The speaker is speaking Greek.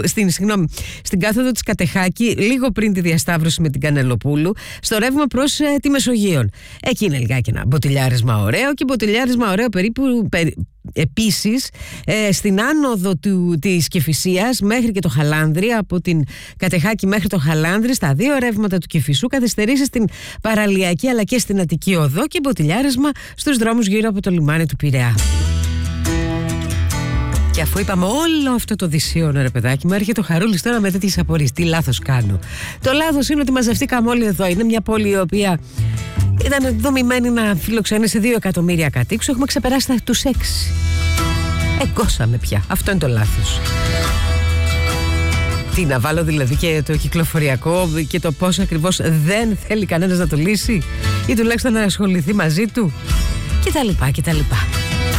στην κάθοδο της Κατεχάκη, λίγο πριν τη διασταύρωση με την Κανελοπούλου, στο ρεύμα προς τη Μεσογείον. Εκεί είναι λιγάκι ένα μποτιλιάρισμα ωραίο, και μποτιλιάρισμα ωραίο επίσης στην άνοδο της Κηφισίας μέχρι και το Χαλάνδρη, από την Κατεχάκη μέχρι το Χαλάνδρη, στα δύο ρεύματα του Κηφισού, καθυστερήσεις στην Παραλιακή αλλά και στην Αττική Οδό, και μποτιλιάρισμα στους δρόμους γύρω από το λιμάνι του Πειραιά. Και αφού είπαμε όλο αυτό το δυσίωνο, ρε παιδάκι μου, έρχεται ο Χαρούλης τώρα με τέτοιες απορίες. Τι λάθος κάνω? Το λάθος είναι ότι μαζευτήκαμε όλοι εδώ. Είναι μια πόλη η οποία ήταν δομημένη να φιλοξενήσει 2 εκατομμύρια κατοίκους. Έχουμε ξεπεράσει τους 6. Εγκώσαμε πια. Αυτό είναι το λάθος. Τι να βάλω δηλαδή και το κυκλοφοριακό και το πώς ακριβώς δεν θέλει κανένας να το λύσει, ή τουλάχιστον να ασχοληθεί μαζί του, κτλ.